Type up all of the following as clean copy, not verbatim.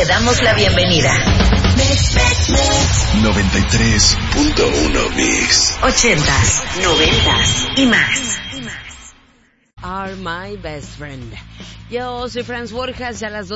Te damos la bienvenida. 93.1 Mix. 80s, 90s y más. Are my best friend. Yo soy Franz Borjas, ya a las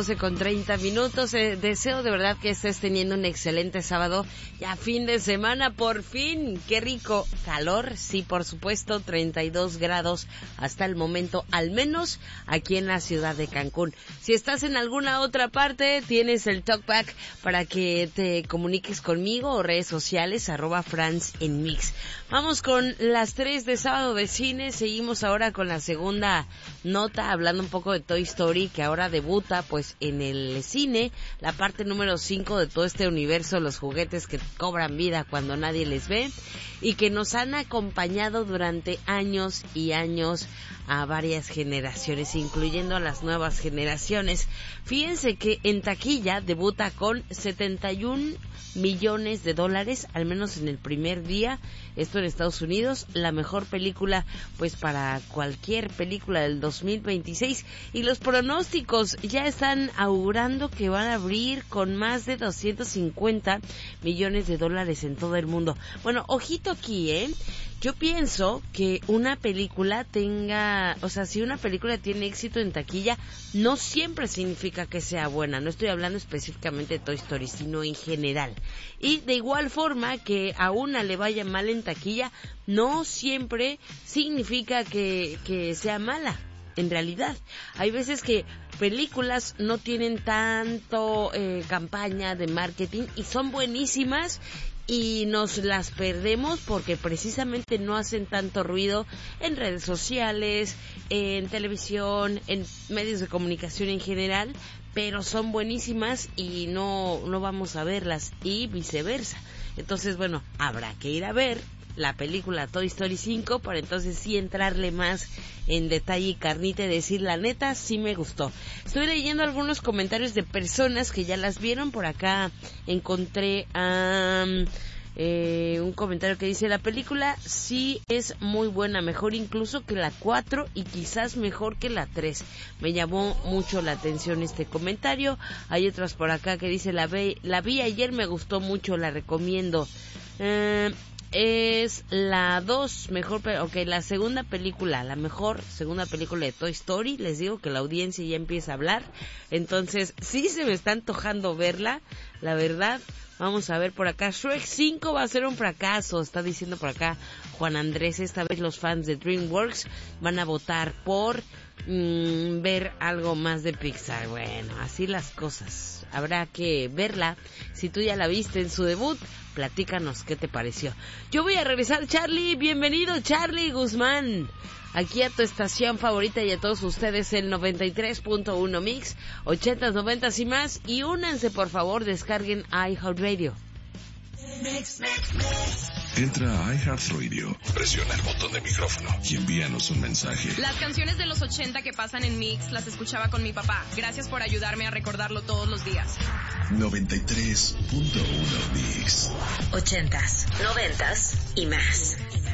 12:30. Deseo de verdad que estés teniendo un excelente sábado. Ya fin de semana, por fin. Qué rico. Calor, sí, por supuesto, 32 grados hasta el momento, al menos aquí en la ciudad de Cancún. Si estás en alguna otra parte, tienes el talkback para que te comuniques conmigo o redes sociales, @Franz en Mix. Vamos con las 3 de sábado de cine. Seguimos ahora con la segunda nota, hablando un poco de Toy Story, que ahora debuta pues en el cine, la parte número 5 de todo este universo, los juguetes que cobran vida cuando nadie les ve y que nos han acompañado durante años y años a varias generaciones, incluyendo a las nuevas generaciones. Fíjense que en taquilla debuta con 71 millones de dólares, al menos en el primer día, esto en Estados Unidos, la mejor película pues para cualquier película del 2026, y los pronósticos ya están augurando que van a abrir con más de 250 millones de dólares en todo el mundo. Bueno, ojito aquí, yo pienso que una película si una película tiene éxito en taquilla, no siempre significa que sea buena. No estoy hablando específicamente de Toy Story, sino en general. Y de igual forma que a una le vaya mal en taquilla, no siempre significa que sea mala. En realidad, hay veces que películas no tienen tanto campaña de marketing y son buenísimas, y nos las perdemos porque precisamente no hacen tanto ruido en redes sociales, en televisión, en medios de comunicación en general, pero son buenísimas y no vamos a verlas, y viceversa. Entonces, bueno, habrá que ir a ver la película Toy Story 5 para entonces sí entrarle más en detalle y carnita y decir la neta, sí me gustó. Estoy leyendo algunos comentarios de personas que ya las vieron. Por acá encontré un comentario que dice: la película sí es muy buena, mejor incluso que la 4 y quizás mejor que la 3. Me llamó mucho la atención este comentario. Hay otras por acá que dice: la vi ayer, me gustó mucho, la recomiendo. Es la 2 mejor, la segunda película, la mejor segunda película de Toy Story. Les digo que la audiencia ya empieza a hablar, entonces sí se me está antojando verla, la verdad. Vamos a ver por acá, Shrek 5 va a ser un fracaso, está diciendo por acá Juan Andrés. Esta vez los fans de DreamWorks van a votar por ver algo más de Pixar. Bueno, así las cosas, habrá que verla. Si tú ya la viste en su debut, platícanos qué te pareció. Yo voy a regresar, Charlie. Bienvenido, Charlie Guzmán, aquí a tu estación favorita y a todos ustedes, el 93.1 Mix, 80s, 90s y más. Y únanse, por favor, descarguen iHeartRadio. Entra a iHeartRadio, presiona el botón de micrófono y envíanos un mensaje. Las canciones de los 80 que pasan en Mix las escuchaba con mi papá. Gracias por ayudarme a recordarlo todos los días. 93.1 Mix. 80s, 90s y más.